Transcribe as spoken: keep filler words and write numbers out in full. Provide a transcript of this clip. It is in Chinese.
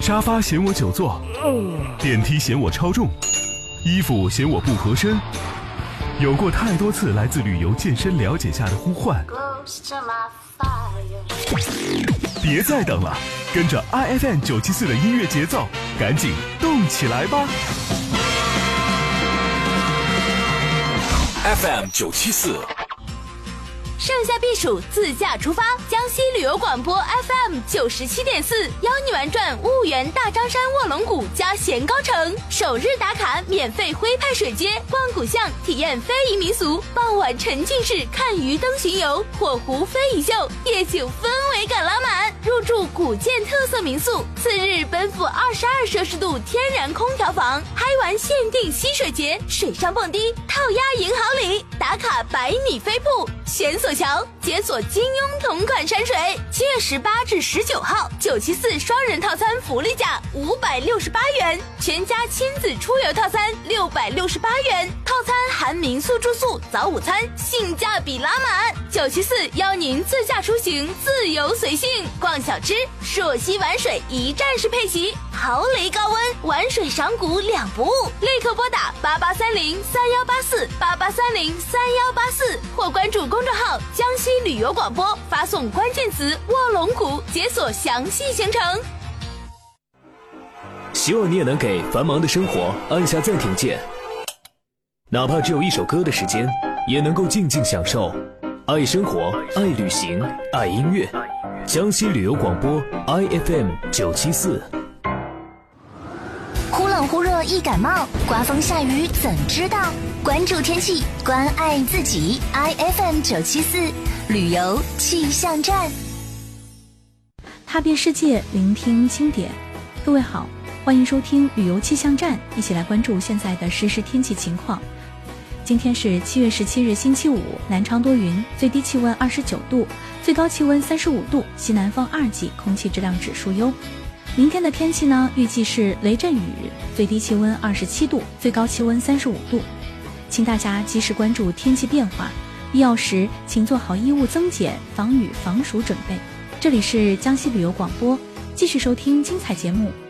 沙发嫌我久坐，电梯嫌我超重，衣服嫌我不合身。有过太多次来自旅游健身了解下的呼唤，别再等了，跟着 I F M 九七四的音乐节奏，赶紧动起来吧。 F M 九七四， 盛夏避暑，自驾出发，江西旅游广播 F M 九十七点四，邀你玩转婺源大张山卧龙谷加咸高城，首日打卡免费徽派水街，逛古巷，体验非遗民俗，傍晚沉浸式看鱼灯巡游，火狐非遗秀，夜景氛围感拉满，入住古建特色民宿，次日奔赴二十二摄氏度天然空调房，嗨玩限定溪水节，水上蹦迪，套鸭赢好礼，打卡百米飞瀑，悬索桥，解锁金庸同款山水。七月十八至十九号，九七四双人套餐福利价五百六十八元，全家亲子出游套餐六百六十八元，套餐含民宿住宿、早午餐，性价比拉满。九七四邀您自驾出行，自由随性，逛小吃，朔溪玩水一站式配齐，豪雷高温，玩水赏古两不误。立刻拨打八八三零三幺八四八八三零三幺八四，或关注公众号江西旅游广播，发送关键词卧龙谷，解锁详细行程。 希望你也能给繁忙的生活按下暂停键，哪怕只有一首歌的时间，也能够静静享受。爱生活，爱旅行，爱音乐。江西旅游广播 I F M 九七四。 忽冷忽热易感冒，刮风下雨怎知道？关注天气，关爱自己。I F M 九七四旅游气象站， 踏遍世界，聆听经典。各位好，欢迎收听旅游气象站，一起来关注现在的实时天气情况。今天是七月十七日星期五，南昌多云，最低气温二十九度，最高气温三十五度，西南风二级，空气质量指数优。明天的天气呢，预计是雷阵雨，最低气温二十七度，最高气温三十五度。请大家及时关注天气变化，必要时请做好衣物增减、防雨防暑准备。这里是江西旅游广播，继续收听精彩节目，